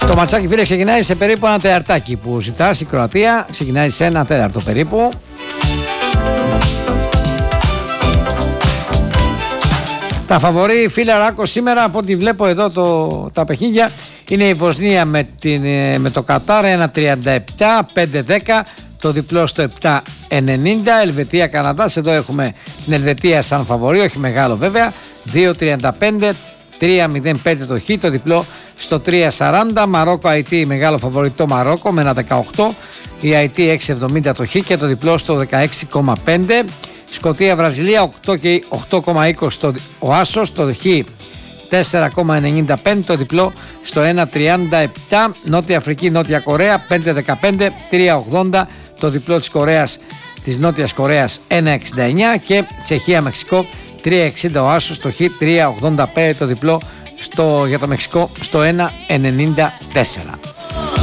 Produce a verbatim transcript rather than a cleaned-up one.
Το ματσάκι, φίλε, ξεκινάει σε περίπου ένα τεταρτάκι που ζητάς. Η Κροατία ξεκινάει σε ένα τέταρτο περίπου. Τα φαβορί, φίλε Ράκο, σήμερα από ό,τι βλέπω εδώ το, τα παιχνίδια είναι η Βοσνία με, την, με το Κατάρ ένα τριάντα επτά πέντε δέκα, το διπλό στο επτά ενενήντα. Ελβετία Καναδάς, εδώ έχουμε την Ελβετία σαν φαβορί, όχι μεγάλο βέβαια, δύο τριάντα πέντε τρία μηδέν πέντε το χ, το διπλό στο τρία σαράντα. Μαρόκο Αϊτή, μεγάλο φαβορί το Μαρόκο με ένα δεκαοκτώ, η Αϊτή έξι εβδομήντα το χ και το διπλό στο δεκαέξι κόμμα πέντε. Σκωτία Βραζιλία οκτώ κόμμα είκοσι ο άσος, το χ τέσσερα κόμμα ενενήντα πέντε, το διπλό στο ένα τριάντα επτά. Νότια Αφρική Νότια Κορέα πέντε δεκαπέντε τρία ογδόντα, το διπλό της Κορέας, της Νότιας Κορέας ένα εξήντα εννιά και Τσεχία Μεξικό τρία εξήντα ο άσος, το χ τρία ογδόντα πέντε, το διπλό στο, για το Μεξικό στο ένα ενενήντα τέσσερα.